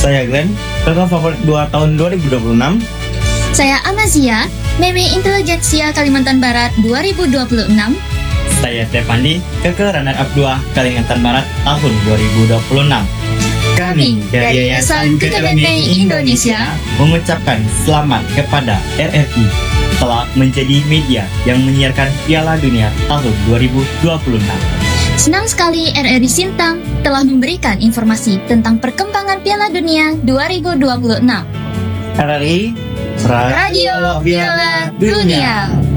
Saya Glenn, kakak favorit 2 tahun 2026. Saya Amazia, Meme Intelijensia Kalimantan Barat 2026. Saya Stefandi, kakak runner-up 2 Kalimantan Barat tahun 2026. Kami dari Yayasan Kekebanggaan Indonesia mengucapkan selamat kepada RRI telah menjadi media yang menyiarkan Piala Dunia tahun 2026. Senang sekali RRI Sintang telah memberikan informasi tentang perkembangan Piala Dunia 2026. RRI Radio Piala Dunia.